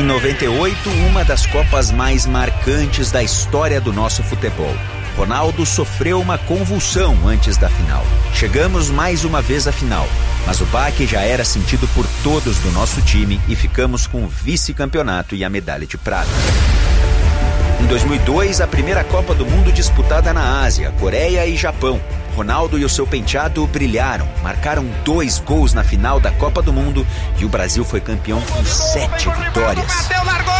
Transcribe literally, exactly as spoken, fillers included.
noventa e oito, uma das Copas mais marcantes da história do nosso futebol. Ronaldo sofreu uma convulsão antes da final. Chegamos mais uma vez à final, mas o baque já era sentido por todos do nosso time e ficamos com o vice-campeonato e a medalha de prata. Em dois mil e dois, a primeira Copa do Mundo disputada na Ásia, Coreia e Japão. Ronaldo e o seu penteado brilharam, marcaram dois gols na final da Copa do Mundo e o Brasil foi campeão com sete vitórias.